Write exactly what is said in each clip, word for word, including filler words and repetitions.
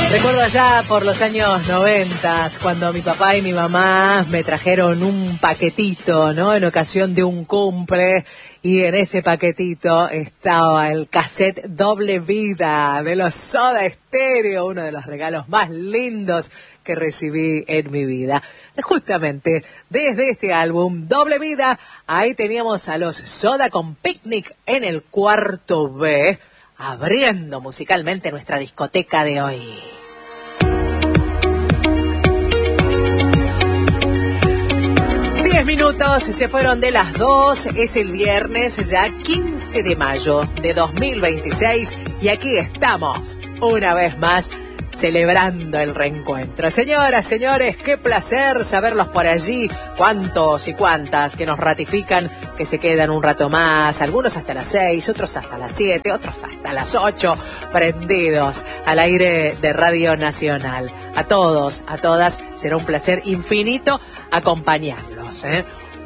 Recuerdo allá por los años noventas, cuando mi papá y mi mamá me trajeron un paquetito, ¿no? En ocasión de un cumple, y en ese paquetito estaba el cassette Doble Vida de los Soda Stereo, uno de los regalos más lindos que recibí en mi vida. Justamente desde este álbum Doble Vida, ahí teníamos a los Soda con Picnic en el cuarto B, abriendo musicalmente nuestra discoteca de hoy. Diez minutos se fueron de las dos, es el viernes ya quince de mayo de dos mil veintiséis y aquí estamos una vez más celebrando el reencuentro. Señoras, señores, qué placer saberlos por allí, cuántos y cuántas que nos ratifican que se quedan un rato más, algunos hasta las seis, otros hasta las siete, otros hasta las ocho, prendidos al aire de Radio Nacional. A todos, a todas, será un placer infinito acompañarlos, ¿eh?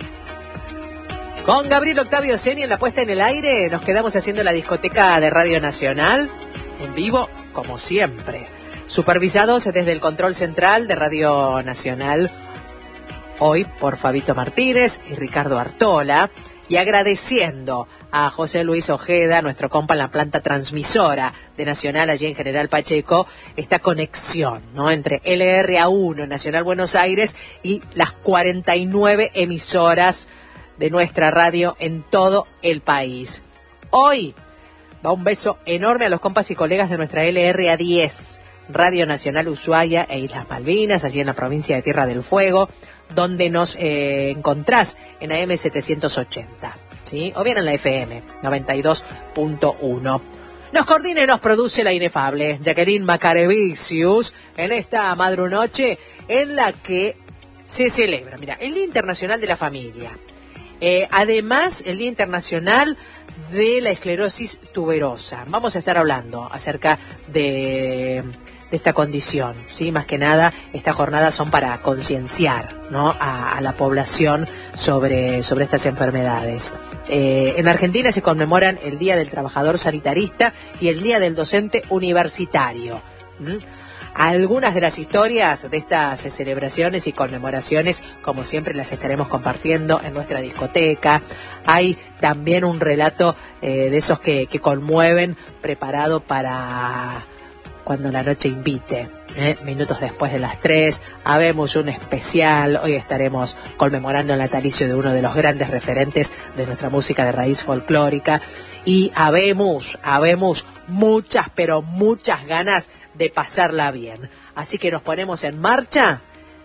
Con Gabriel Octavio Seni en la puesta en el aire, nos quedamos haciendo la discoteca de Radio Nacional, en vivo, como siempre. Supervisados desde el control central de Radio Nacional, hoy por Fabito Martínez y Ricardo Artola, y agradeciendo a José Luis Ojeda, nuestro compa en la planta transmisora de Nacional allí en General Pacheco, esta conexión, ¿no?, entre L R A uno, Nacional Buenos Aires, y las cuarenta y nueve emisoras de nuestra radio en todo el país. Hoy va un beso enorme a los compas y colegas de nuestra L R A diez, Radio Nacional Ushuaia e Islas Malvinas, allí en la provincia de Tierra del Fuego, donde nos eh, encontrás en A M setecientos ochenta, ¿sí? O bien en la F M noventa y dos punto uno. Nos coordina y nos produce la inefable Jacqueline Macarevicius en esta madrunoche en la que se celebra, mira, el Día Internacional de la Familia. Eh, además, el Día Internacional de la Esclerosis Tuberosa. Vamos a estar hablando acerca de, de esta condición, ¿sí? Más que nada, estas jornadas son para concienciar, ¿no?, a, a la población sobre, sobre estas enfermedades. Eh, en Argentina se conmemoran el Día del Trabajador Sanitarista y el Día del Docente Universitario. ¿Mm? Algunas de las historias de estas celebraciones y conmemoraciones, como siempre, las estaremos compartiendo en nuestra discoteca. Hay también un relato eh, de esos que, que conmueven, preparado para cuando la noche invite, ¿eh? Minutos después de las tres, habemos un especial. Hoy estaremos conmemorando el natalicio de uno de los grandes referentes de nuestra música de raíz folclórica. Y habemos, habemos muchas, pero muchas ganas de pasarla bien. Así que nos ponemos en marcha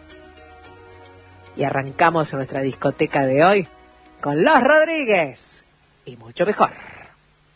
y arrancamos nuestra discoteca de hoy con Los Rodríguez y Mucho Mejor.